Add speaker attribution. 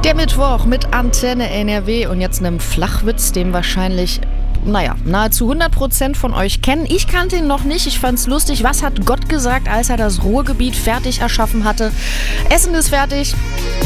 Speaker 1: Der Mittwoch mit Antenne NRW und jetzt einem Flachwitz, den wahrscheinlich, nahezu 100% von euch kennen. Ich kannte ihn noch nicht, ich fand's lustig. Was hat Gott gesagt, als er das Ruhrgebiet fertig erschaffen hatte? Essen ist fertig.